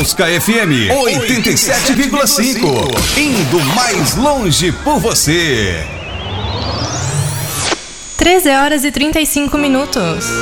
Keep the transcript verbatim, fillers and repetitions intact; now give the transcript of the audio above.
Mosca F M oitenta e sete vírgula cinco. Indo mais longe por você. treze horas e trinta e cinco minutos.